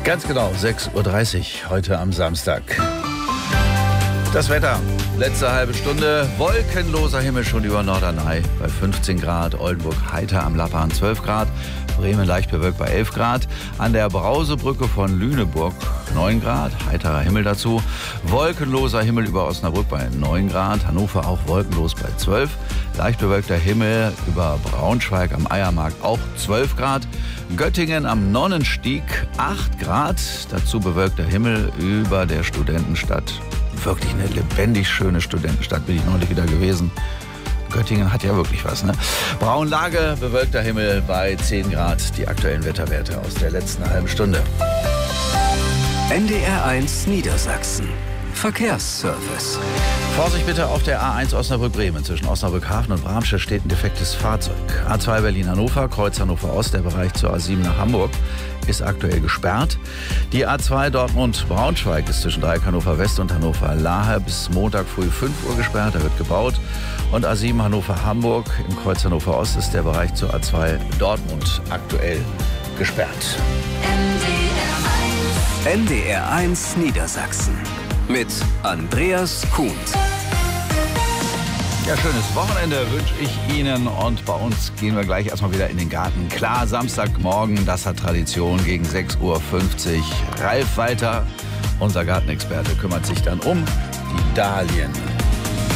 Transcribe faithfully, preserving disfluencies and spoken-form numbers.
Ganz genau, sechs Uhr dreißig heute am Samstag. Das Wetter, letzte halbe Stunde, wolkenloser Himmel schon über Norderney bei fünfzehn Grad, Oldenburg heiter am Lappan zwölf Grad, Bremen leicht bewölkt bei elf Grad, an der Brausebrücke von Lüneburg neun Grad, heiterer Himmel dazu, wolkenloser Himmel über Osnabrück bei neun Grad, Hannover auch wolkenlos bei zwölf, leicht bewölkter Himmel über Braunschweig am Eiermarkt auch zwölf Grad, Göttingen am Nonnenstieg acht Grad, dazu bewölkter Himmel über der Studentenstadt. Wirklich eine lebendig schöne Studentenstadt, bin ich neulich wieder gewesen. Göttingen hat ja wirklich was, ne? Braunlage, bewölkter Himmel bei zehn Grad, die aktuellen Wetterwerte aus der letzten halben Stunde. N D R eins Niedersachsen. Verkehrsservice. Vorsicht bitte auf der A eins Osnabrück-Bremen. Zwischen Osnabrück-Hafen und Bramstedt steht ein defektes Fahrzeug. A zwei Berlin-Hannover, Kreuz Hannover-Ost, der Bereich zur A sieben nach Hamburg ist aktuell gesperrt. Die A zwei Dortmund-Braunschweig ist zwischen Dreieck Hannover-West und Hannover-Lahe bis Montag früh fünf Uhr gesperrt, da wird gebaut. Und A sieben Hannover-Hamburg im Kreuz Hannover-Ost ist der Bereich zur A zwei Dortmund aktuell gesperrt. N D R eins Niedersachsen mit Andreas Kuhn. Ja, schönes Wochenende wünsche ich Ihnen und bei uns gehen wir gleich erstmal wieder in den Garten. Klar, Samstagmorgen, das hat Tradition, gegen sechs Uhr fünfzig. Ralf Walter, unser Gartenexperte, kümmert sich dann um die Dahlien.